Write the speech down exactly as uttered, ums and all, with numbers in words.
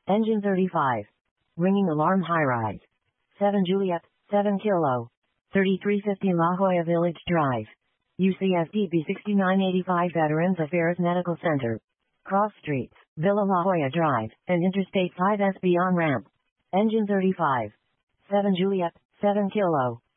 Engine thirty-five. Ringing alarm high rise. seven Juliet, seven Kilo. thirty-three fifty La Jolla Village Drive. U C S D B sixty-nine eighty-five Veterans Affairs Medical Center. Cross Streets, Villa La Jolla Drive, and Interstate five S B on ramp. Engine thirty-five. seven Juliet, seven Kilo.